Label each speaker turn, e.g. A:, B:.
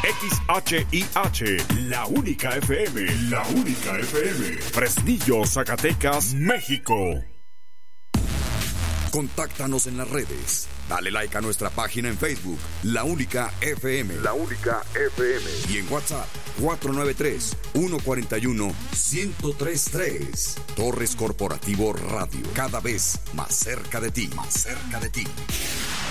A: XHIH, la única FM, la única FM. Fresnillo, Zacatecas, México.
B: Contáctanos en las redes. Dale like a nuestra página en Facebook, La Única FM. La Única FM. Y en WhatsApp, 491-141-1033. Torres Corporativo Radio. Cada vez más cerca de ti. Más cerca de ti.